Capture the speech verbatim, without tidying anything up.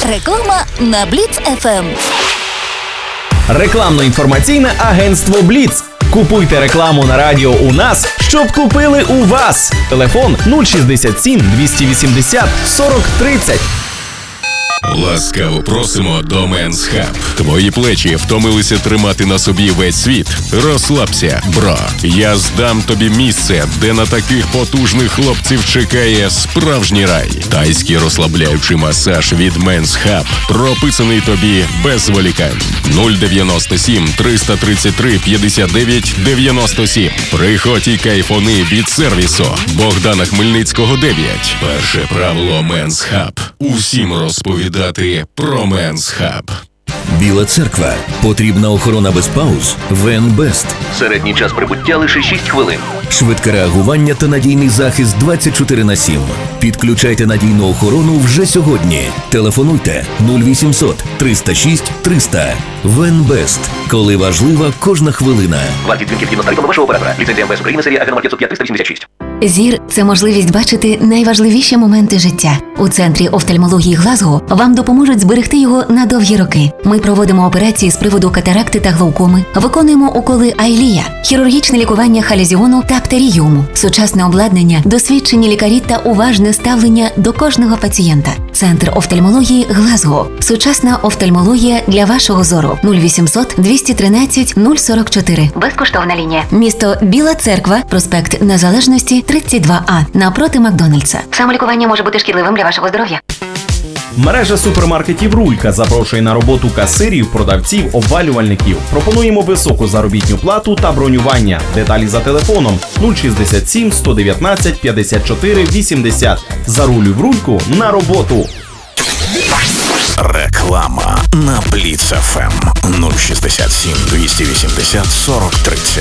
Реклама на Бліц еф ем. Рекламно-інформаційне агентство «Бліц». Купуйте рекламу на радіо у нас, щоб купили у вас. Телефон нуль шістдесят сім двісті вісімдесят сорок тридцять. Ласкаво просимо до Men's Hub. Твої плечі втомилися тримати на собі весь світ? Розслабся, бро. Я здам тобі місце, де на таких потужних хлопців чекає справжній рай. Тайський розслабляючий масаж від Men's Hub прописаний тобі без зволікань. нуль дев'яносто сім триста тридцять три п'ятдесят дев'ять дев'яносто сім. Приходь і кайфони від сервісу. Богдана Хмельницького дев'ять. Перше правило Men's Hub. Усім розповідати про Men's Hub. Біла церква. Потрібна охорона без пауз? Венбест. Середній час прибуття лише шість хвилин. Швидке реагування та надійний захист двадцять чотири на сім. Підключайте надійну охорону вже сьогодні. Телефонуйте нуль вісімсот триста шість триста. Венбест. Коли важлива кожна хвилина. Вартість дзвінків згідно з тарифами вашого оператора. Ліцензія ем ве ес України, серія Агеномар п'ятсот п'ять триста вісімдесят шість. Зір – це можливість бачити найважливіші моменти життя. У Центрі офтальмології Глазго вам допоможуть зберегти його на довгі роки. Ми проводимо операції з приводу катаракти та глаукоми, виконуємо уколи Айлія, хірургічне лікування халізіону та птеріуму, сучасне обладнання, досвідчені лікарі та уважне ставлення до кожного пацієнта. Центр офтальмології Глазго. Сучасна офтальмологія для вашого зору. нуль вісімсот двісті тринадцять нуль сорок чотири. Безкоштовна лінія. Місто Біла Церква, проспект Незалежності, тридцять два А, напроти Макдональдса. Самолікування може бути шкідливим для вашого здоров'я. Мережа супермаркетів «Рулька» запрошує на роботу касирів, продавців, обвалювальників. Пропонуємо високу заробітну плату та бронювання. Деталі за телефоном нуль шістдесят сім сто дев'ятнадцять п'ятдесят чотири вісімдесят. Зарулюй в «Рульку» на роботу. Реклама на Бліц еф ем нуль шістдесят сім двісті вісімдесят сорок тридцять.